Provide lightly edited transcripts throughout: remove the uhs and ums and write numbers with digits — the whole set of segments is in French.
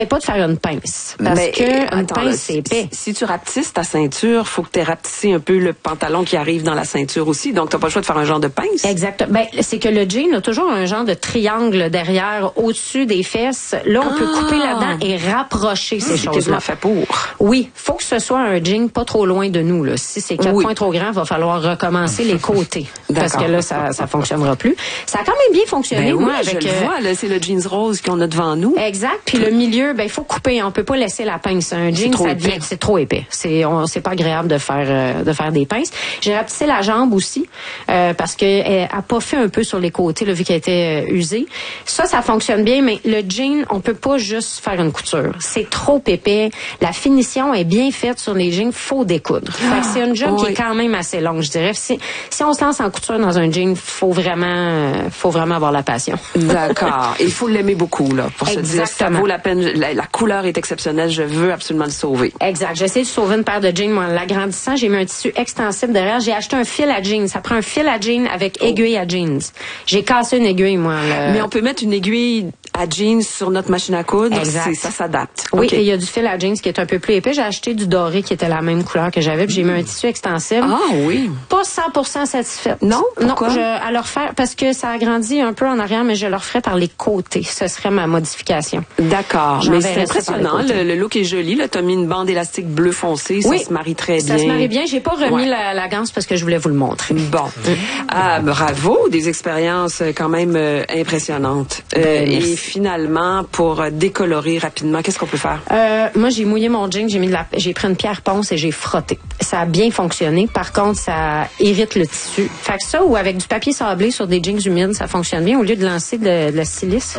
Pas de faire une pince. Parce une pince, c'est épais. Si tu rapetisses ta ceinture, faut que tu aies rapetissé un peu le pantalon qui arrive dans la ceinture aussi. Donc, t'as pas le choix de faire un genre de pince. Exact. Ben, c'est que le jean a toujours un genre de triangle derrière, au-dessus des fesses. Là, on peut couper là-dedans et rapprocher ces choses-là. C'est quasiment fait pour. Oui. Faut que ce soit un jean pas trop loin de nous, là. Si c'est 4 points trop grands, il va falloir recommencer les côtés. Parce que là, ça fonctionnera plus. Ça a quand même bien fonctionné, moi, avec. Je le vois, là, c'est le jeans rose qu'on a devant nous. Exact. Puis le milieu, ben, il faut couper. On peut pas laisser la pince. Un jean, c'est trop épais. C'est pas agréable de faire des pinces. J'ai rapetissé la jambe aussi, parce que elle a pas fait un peu sur les côtés, là, vu qu'elle était usée. Ça fonctionne bien, mais le jean, on peut pas juste faire une couture. C'est trop épais. La finition est bien faite sur les jeans, faut découdre. Fait que c'est une job qui est quand même assez longue, je dirais. Si on se lance en couture dans un jean, faut vraiment avoir la passion. D'accord. Il faut l'aimer beaucoup, là, pour se dire ça vaut la peine. La couleur est exceptionnelle, je veux absolument le sauver. Exact. J'ai essayé de sauver une paire de jeans, moi, en l'agrandissant, j'ai mis un tissu extensible derrière. J'ai acheté un fil à jeans. Ça prend un fil à jeans avec aiguille à jeans. J'ai cassé une aiguille, moi. Mais on peut mettre une aiguille à jeans sur notre machine à coudre. Exact. Ça s'adapte. Oui, et il y a du fil à jeans qui est un peu plus épais. J'ai acheté du doré qui était la même couleur que j'avais, puis j'ai mis un tissu extensible. Ah oui. Pas 100% satisfaite. Non? Pourquoi? Non, à leur faire, parce que ça agrandit un peu en arrière, mais je leur ferai par les côtés. Ce serait ma modification. D'accord. Mais c'est impressionnant. Le look est joli. Là, t'as mis une bande élastique bleu foncé. Ça se marie très bien. Ça se marie bien. J'ai pas remis la ganse parce que je voulais vous le montrer. Bon. Bravo. Des expériences quand même impressionnantes. Et finalement, pour décolorer rapidement, qu'est-ce qu'on peut faire? Moi, j'ai mouillé mon jean, j'ai pris une pierre ponce et j'ai frotté. Ça a bien fonctionné. Par contre, ça irrite le tissu. Fait que ça, ou avec du papier sablé sur des jeans humides, ça fonctionne bien au lieu de lancer de la silice.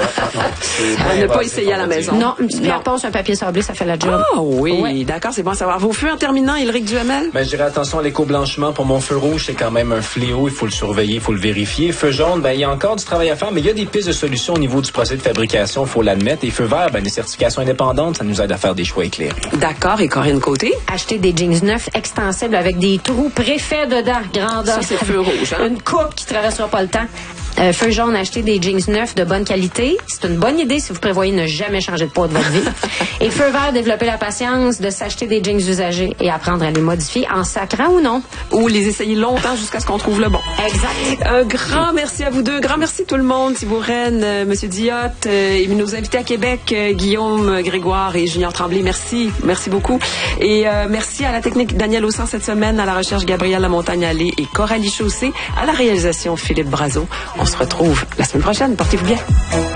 On n'a pas essayé à la maison. Non, une petite pierre ponce, un papier sablé, ça fait la job. Ah oui, d'accord, c'est bon à savoir. Vos feux en terminant, Éric Duhamel? Ben, je dirais attention à l'éco-blanchiment. Pour mon feu rouge, c'est quand même un fléau. Il faut le surveiller, il faut le vérifier. Feu jaune, ben, il y a encore du travail à faire, mais il y a des pistes de solutions au niveau du procédé de fabrication, il faut l'admettre. Et feu vert, ben, les certifications indépendantes, ça nous aide à faire des choix éclairés. D'accord. Et Corinne Côté? Acheter des jeans neufs extensibles avec des trous préfaits dedans, grandeur. Ça, c'est feu rouge, hein? Une coupe qui traversera pas le temps. Feu jaune, acheter des jeans neufs de bonne qualité. C'est une bonne idée si vous prévoyez ne jamais changer de poids de votre vie. Et feu vert, développer la patience de s'acheter des jeans usagés et apprendre à les modifier en sacrant ou non. Ou les essayer longtemps jusqu'à ce qu'on trouve le bon. Exact. Un grand merci à vous deux. Grand merci tout le monde. Thibault Rennes, Monsieur Diotte, et nos invités à Québec, Guillaume Grégoire et Junior Tremblay. Merci. Merci beaucoup. Et merci à la technique Daniel Aussan cette semaine, à la recherche Gabrielle Lamontagne-Allé et Coralie Chaussé, à la réalisation Philippe Brazeau. On se retrouve la semaine prochaine. Portez-vous bien.